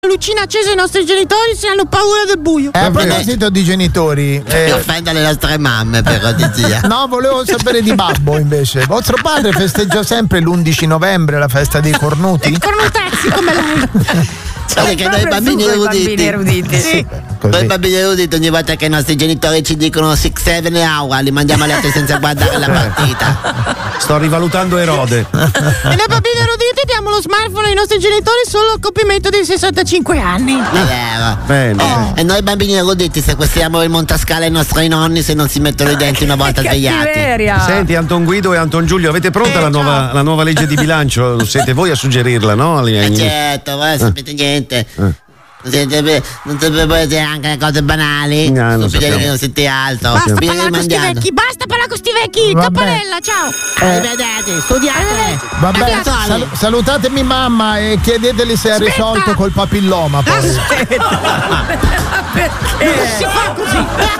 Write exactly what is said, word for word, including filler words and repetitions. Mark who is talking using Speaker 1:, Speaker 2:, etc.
Speaker 1: lucina accesa ai nostri genitori se hanno paura del buio.
Speaker 2: Eh, a proposito di genitori,
Speaker 3: eh, offendo le nostre mamme per cortesia.
Speaker 2: No, volevo sapere di babbo invece. Vostro padre festeggia sempre l'undici novembre la festa dei cornuti?
Speaker 1: Cornutezzi come lei.
Speaker 3: Sai che noi bambini eruditi,
Speaker 4: bambini eruditi.
Speaker 3: Sì. Noi bambini eruditi ogni volta che i nostri genitori ci dicono six seven hour li mandiamo a letto senza guardare la partita.
Speaker 5: Sto rivalutando Erode.
Speaker 1: E noi bambini eruditi diamo lo smartphone ai nostri genitori solo al compimento dei sessantacinque anni.
Speaker 3: È vero.
Speaker 5: Bene.
Speaker 3: Oh. E noi bambini eruditi sequestriamo il montascale ai nostri nonni se non si mettono i denti una volta svegliati.
Speaker 5: Senti Anton Guido e Anton Giulio, avete pronta
Speaker 1: Eh,
Speaker 5: la, nuova, la nuova legge di bilancio? Siete voi a suggerirla, no?
Speaker 3: Eh certo, voi sapete niente.
Speaker 5: Eh.
Speaker 3: Non siete, non sapete anche le cose banali.
Speaker 5: No, non
Speaker 3: Stupidi
Speaker 5: sappiamo.
Speaker 3: che non siete alto.
Speaker 1: Basta
Speaker 3: Vi
Speaker 1: parlare con sti
Speaker 3: rimandiamo.
Speaker 1: vecchi, basta parlare con sti vecchi.
Speaker 2: Vabbè.
Speaker 1: Tapparella, ciao.
Speaker 3: Arrivederci, studiate.
Speaker 2: Vabbè,
Speaker 3: Abbiate soldi.
Speaker 2: sal- salutatemi mamma e chiedeteli se ha
Speaker 1: Aspetta.
Speaker 2: risolto col papilloma poi.
Speaker 1: Non si fa così.